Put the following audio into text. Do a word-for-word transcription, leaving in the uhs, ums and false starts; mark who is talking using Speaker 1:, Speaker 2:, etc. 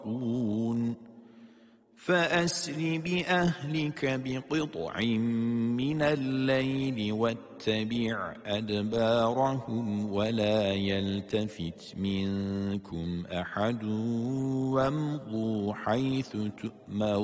Speaker 1: يخافون فأسر بأهلك بقطع من الليل واتبع أدبارهم ولا يلتفت منكم أحد وامضوا حيث تؤمرون